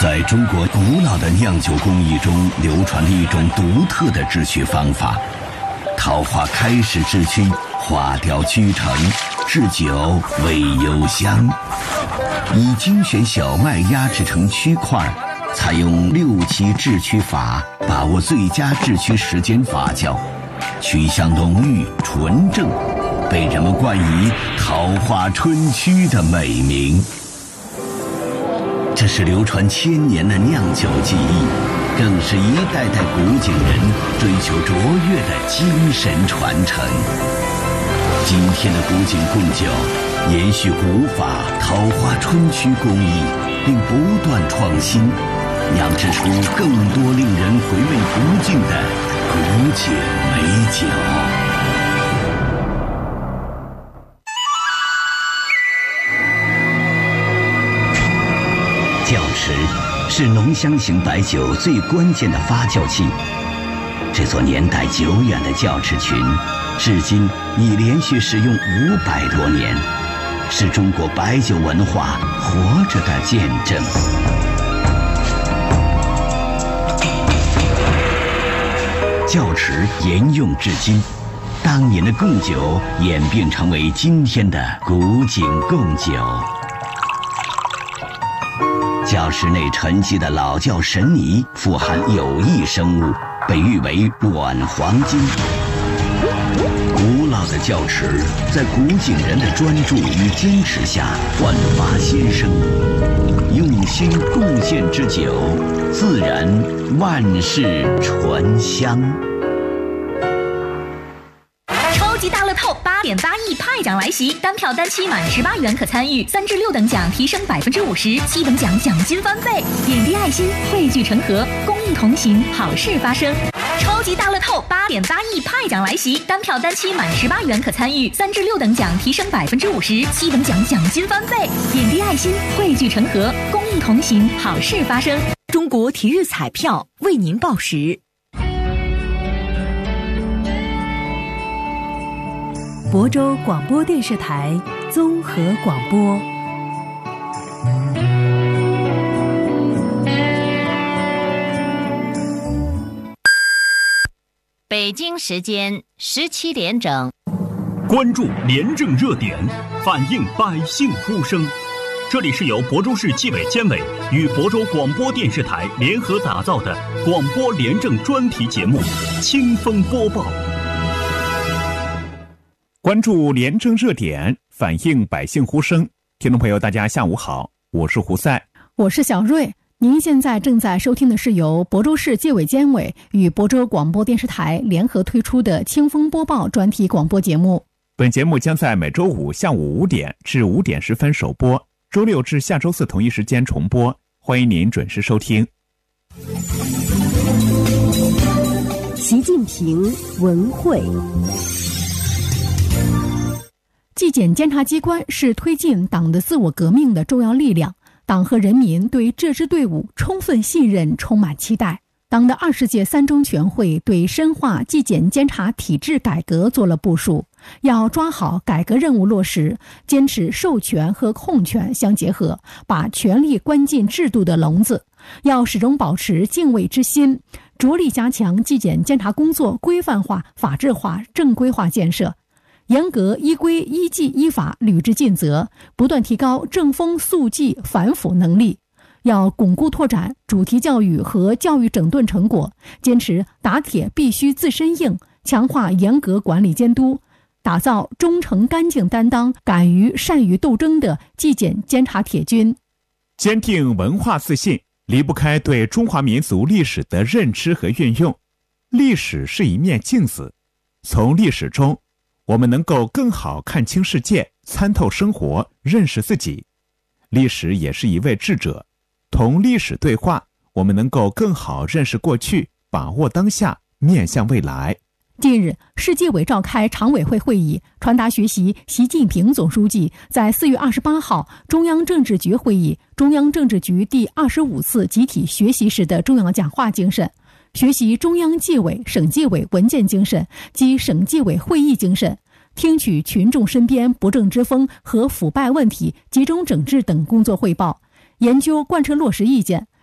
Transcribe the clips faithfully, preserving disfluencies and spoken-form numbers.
在中国古老的酿酒工艺中流传着一种独特的制曲方法。桃花开始制曲，花雕俱成，制酒味幽香。以精选小麦压制成曲块，采用六七制曲法，把握最佳制曲时间发酵，曲香浓郁纯正，被人们冠以桃花春曲的美名。这是流传千年的酿酒技艺，更是一代代古井人追求卓越的精神传承。今天的古井贡酒延续古法桃花春曲工艺，并不断创新，酿制出更多令人回味不尽的古井美酒。窖池是浓香型白酒最关键的发酵器。这座年代久远的窖池群，至今已连续使用五百多年，是中国白酒文化活着的见证。窖池沿用至今，当年的贡酒演变成为今天的古井贡酒。窖池内沉积的老窖神泥富含有益生物，被誉为软黄金。古老的窖池在古井人的专注与坚持下焕发新生，用心贡献之酒，自然万事醇香。 超级大乐透八点八亿派奖来袭，单票单期满十八元可参与，三至六等奖提升百分之五十，七等奖奖金翻倍，点滴爱心，汇聚成河，公益同行，好事发生。超级大乐透八点八亿派奖来袭，单票单期满十八元可参与，三至六等奖提升百分之五十，七等奖奖金翻倍，点滴爱心，汇聚成河，公益同行，好事发生。 中国体育彩票为您报时。亳州广播电视台综合广播。 北京时间十七点整， 关注廉政热点，反映百姓呼声。这里是由亳州市纪委监委与亳州广播电视台联合打造的广播廉政专题节目《清风播报》。 关注廉政热点，反映百姓呼声。听众朋友大家下午好，我是胡赛， 我是小瑞。您现在正在收听的是由亳州市纪委监委与亳州广播电视台联合推出的清风播报专题广播节目。 本节目将在每周五下午五点至五点十分首播，周六至下周四同一时间重播，欢迎您准时收听。 习近平文汇。 纪检监察机关是推进党的自我革命的重要力量，党和人民对这支队伍充分信任，充满期待。党的二十届三中全会对深化纪检监察体制改革做了部署，要抓好改革任务落实，坚持授权和控权相结合，把权力关进制度的笼子，要始终保持敬畏之心，着力加强纪检监察工作规范化、法治化、正规化建设，严格依规依纪依法履职尽责，不断提高正风肃纪反腐能力。要巩固拓展主题教育和教育整顿成果，坚持打铁必须自身硬，强化严格管理监督，打造忠诚干净担当、敢于善于斗争的纪检监察铁军。 坚定文化自信离不开对中华民族历史的认知和运用。历史是一面镜子，从历史中我们能够更好看清世界，参透生活，认识自己。历史也是一位智者，同历史对话，我们能够更好认识过去，把握当下，面向未来。 近日，市纪委召开常委会会议，传达学习习近平总书记在四月二十八号中央政治局会议、中央政治局第二十五次集体学习时的重要讲话精神，学习中央纪委、省纪委文件精神及省纪委会议精神，听取群众身边不正之风和腐败问题集中整治等工作汇报，研究贯彻落实意见，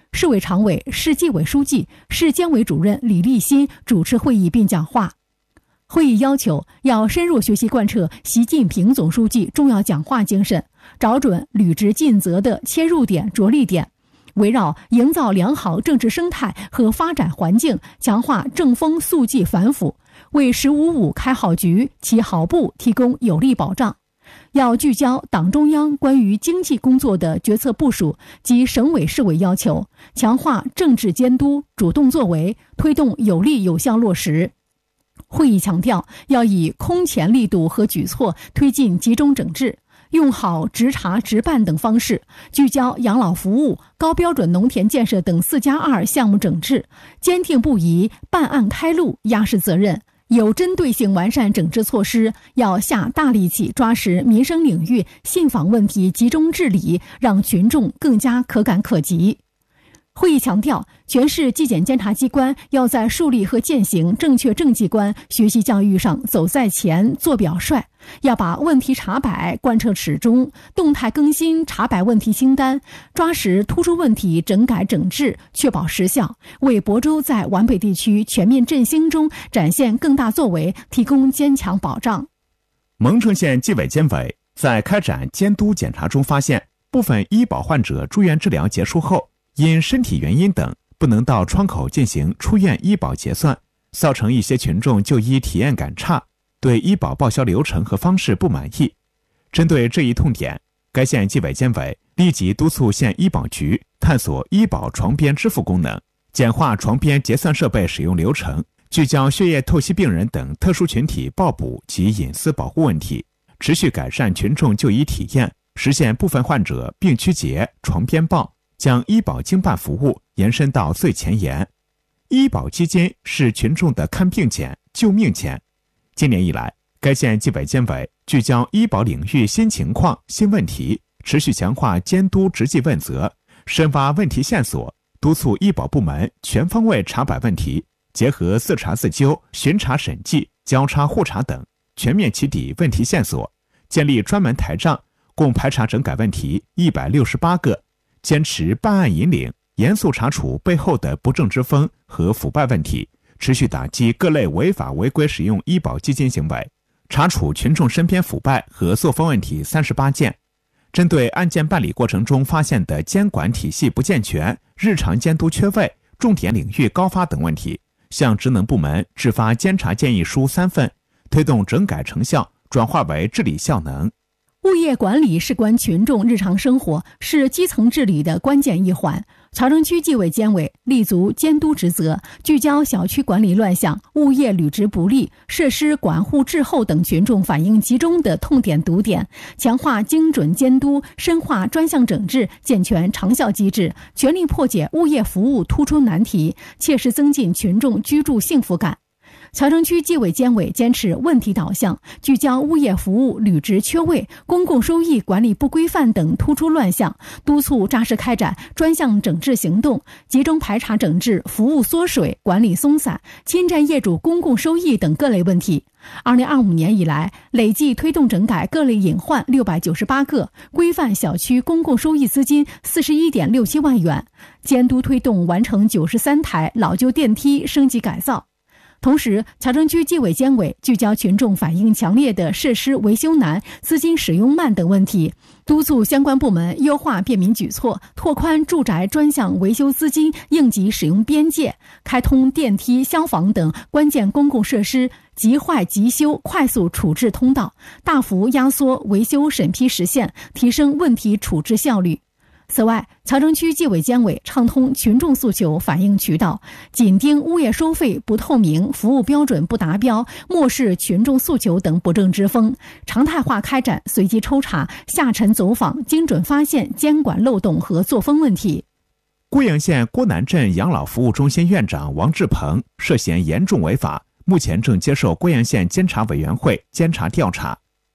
市委常委、市纪委书记、市监委主任李立新主持会议并讲话。会议要求要深入学习贯彻习近平总书记重要讲话精神，找准履职尽责的切入点着力点，围绕营造良好政治生态和发展环境，强化正风肃纪反腐，为“十五五”开好局、起好步提供有力保障。要聚焦党中央关于经济工作的决策部署及省委市委要求，强化政治监督，主动作为，推动有力有效落实。会议强调，要以空前力度和举措推进集中整治，用好直查直办等方式，聚焦养老服务、高标准农田建设等四加二项目整治，坚定不移办案开路、压实责任，有针对性完善整治措施，要下大力气抓实民生领域信访问题集中治理，让群众更加可感可及。会议强调，全市纪检监察机关要在树立和践行正确政绩观、学习教育上走在前、做表率，要把问题查摆贯彻始终，动态更新查摆问题清单，抓实突出问题整改整治，确保实效，为亳州在皖北地区全面振兴中展现更大作为提供坚强保障。 蒙城县纪委监委在开展监督检查中发现，部分医保患者住院治疗结束后，因身体原因等不能到窗口进行出院医保结算，造成一些群众就医体验感差，对医保报销流程和方式不满意。针对这一痛点，该县纪委监委立即督促县医保局探索医保床边支付功能，简化床边结算设备使用流程，聚焦血液透析病人等特殊群体报补及隐私保护问题，持续改善群众就医体验，实现部分患者病区结、床边报，将医保经办服务延伸到最前沿。医保基金是群众的看病钱、救命钱。今年以来，该县纪委监委聚焦医保领域新情况、新问题，持续强化监督执纪问责，深挖问题线索，督促医保部门全方位查摆问题，结合自查自纠、巡查审计、交叉互查等，全面起底问题线索，建立专门台账，共排查整改问题一百六十八个，坚持办案引领，严肃查处背后的不正之风和腐败问题，持续打击各类违法违规使用医保基金行为，查处群众身边腐败和作风问题三十八件。针对案件办理过程中发现的监管体系不健全、日常监督缺位、重点领域高发等问题，向职能部门制发监察建议书三份，推动整改成效转化为治理效能。 物业管理事关群众日常生活，是基层治理的关键一环。曹城区纪委监委立足监督职责，聚焦小区管理乱象、物业履职不力、设施管护滞后等群众反映集中的痛点堵点，强化精准监督，深化专项整治，健全长效机制，全力破解物业服务突出难题，切实增进群众居住幸福感。曹城区纪委监委坚持问题导向，聚焦物业服务履职缺位、公共收益管理不规范等突出乱象，督促扎实开展专项整治行动，集中排查整治服务缩水、管理松散、侵占业主公共收益等各类问题。二零二五年以来，累计推动整改各类隐患六百九十八个，规范小区公共收益资金四十一点六七万元，监督推动完成九十三台老旧电梯升级改造。同时，曹城区纪委监委聚焦群众反映强烈的设施维修难、资金使用慢等问题，督促相关部门优化便民举措，拓宽住宅专项维修资金应急使用边界，开通电梯、消防等关键公共设施即坏即修快速处置通道，大幅压缩维修审批时限，提升问题处置效率。此外，曹城区纪委监委畅通群众诉求反映渠道，紧盯物业收费不透明、服务标准不达标、漠视群众诉求等不正之风，常态化开展随机抽查、下沉走访，精准发现监管漏洞和作风问题。 贵阳县郭南镇养老服务中心院长王志鹏涉嫌严重违法，目前正接受贵阳县监察委员会监察调查。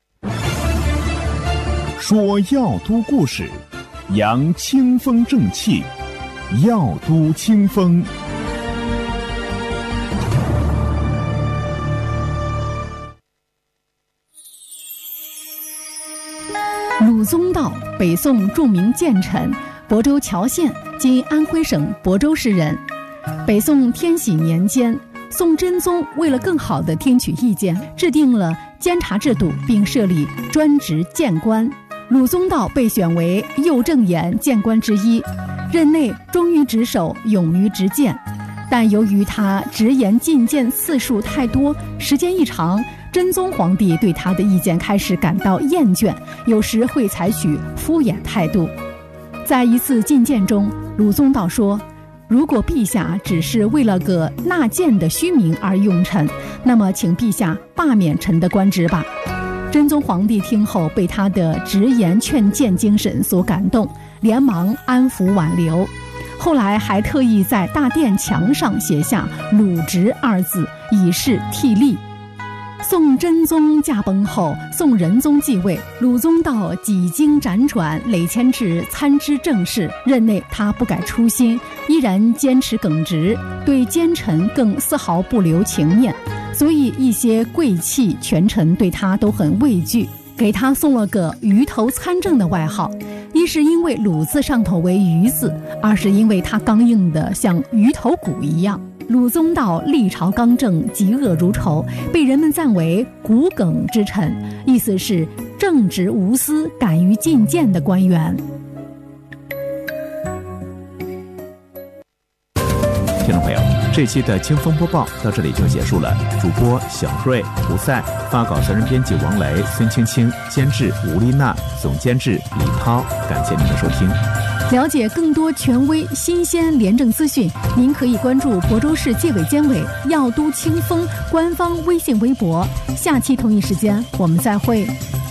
说药都故事，扬清风正气，药都清风。 鲁宗道，北宋著名谏臣，亳州谯县今安徽省亳州市人。北宋天禧年间，宋真宗为了更好地听取意见，制定了监察制度，并设立专职谏官。鲁宗道被选为右正眼谏官之一，任内忠于职守，勇于直谏。但由于他直言进谏次数太多，时间一长，真宗皇帝对他的意见开始感到厌倦，有时会采取敷衍态度。在一次进谏中，鲁宗道说：“如果陛下只是为了个纳谏的虚名而用臣，那么请陛下罢免臣的官职吧。”真宗皇帝听后被他的直言劝谏精神所感动，连忙安抚挽留。后来还特意在大殿墙上写下“鲁直”二字，以示替力。宋真宗驾崩后，宋仁宗继位，鲁宗道几经辗转，累迁至参知政事。任内他不改初心，依然坚持耿直，对奸臣更丝毫不留情面，所以一些贵戚权臣对他都很畏惧，给他送了个鱼头参政的外号。一是因为鲁字上头为鱼字，二是因为他刚硬的像鱼头骨一样。鲁宗道历朝刚正，嫉恶如仇，被人们赞为骨耿之臣，意思是正直无私、敢于进谏的官员。 听众朋友，这期的清风播报到这里就结束了。主播小瑞、胡赛，发稿责任编辑王雷、孙青青，监制吴丽娜，总监制李涛。感谢您的收听。 了解更多权威、新鲜廉政资讯，您可以关注亳州市纪委监委药都清风官方微信微博。下期同一时间我们再会。